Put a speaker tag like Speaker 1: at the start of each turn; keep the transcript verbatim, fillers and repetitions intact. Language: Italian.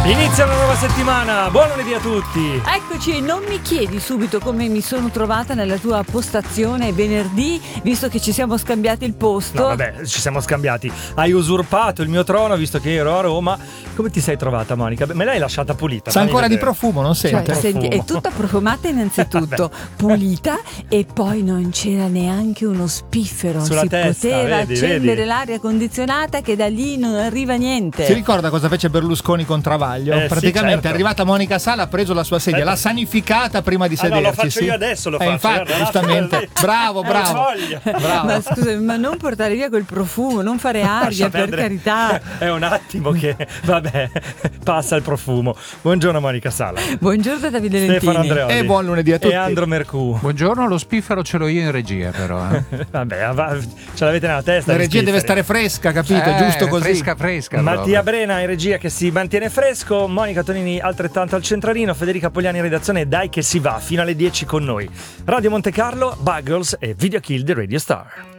Speaker 1: Inizia una nuova settimana, buon lunedì a tutti.
Speaker 2: Eccoci, non mi chiedi subito come mi sono trovata nella tua postazione venerdì, visto che ci siamo scambiati il posto.
Speaker 1: No, vabbè, ci siamo scambiati. Hai usurpato il mio trono, visto che io ero a Roma. Come ti sei trovata, Monica? Me l'hai lasciata pulita.
Speaker 3: Sa ancora
Speaker 1: vedere.
Speaker 3: di profumo, non sente?
Speaker 2: Cioè, senti, è tutta profumata innanzitutto, pulita, e poi non c'era neanche uno spiffero.
Speaker 1: Sulla
Speaker 2: si
Speaker 1: testa,
Speaker 2: poteva
Speaker 1: vedi,
Speaker 2: accendere
Speaker 1: vedi.
Speaker 2: l'aria condizionata, che da lì non arriva niente.
Speaker 3: Si ricorda cosa fece Berlusconi con Travaglio?
Speaker 1: Eh, sì,
Speaker 3: Praticamente
Speaker 1: certo.
Speaker 3: è arrivata Monica Sala, ha preso la sua sedia,
Speaker 1: Eh.
Speaker 3: l'ha sanificata prima di
Speaker 1: Ah, no,
Speaker 3: sederci.
Speaker 1: lo faccio
Speaker 3: sì.
Speaker 1: io adesso, lo
Speaker 3: Eh,
Speaker 1: faccio,
Speaker 3: infatti,
Speaker 1: guarda,
Speaker 3: giustamente.
Speaker 1: guarda.
Speaker 3: Bravo,
Speaker 1: Eh,
Speaker 3: bravo.
Speaker 1: voglia.
Speaker 3: Bravo.
Speaker 2: Ma scusa, ma non portare via quel profumo, non fare aria,
Speaker 1: Lascia
Speaker 2: per
Speaker 1: perdere.
Speaker 2: carità.
Speaker 1: È un attimo che, vabbè, passa il profumo. Buongiorno Monica Sala.
Speaker 2: Buongiorno Davide Lentini.
Speaker 1: Stefano Andreoli.
Speaker 3: E buon lunedì a tutti.
Speaker 1: E Andro Mercù.
Speaker 4: Buongiorno, lo spiffero ce l'ho io in regia però. Eh.
Speaker 1: Vabbè, va- ce l'avete nella testa.
Speaker 3: La
Speaker 1: gli
Speaker 3: regia deve
Speaker 1: spifferi.
Speaker 3: stare fresca, capito?
Speaker 4: Eh,
Speaker 3: Giusto così.
Speaker 4: Fresca, fresca.
Speaker 1: Mattia
Speaker 4: proprio.
Speaker 1: Brena in regia che si mantiene fresco, Monica Tonini altrettanto al centralino, Federica Pogliani in redazione, dai che si va fino alle dieci con noi. Radio Monte Carlo, Buggles e Video Kill the Radio Star.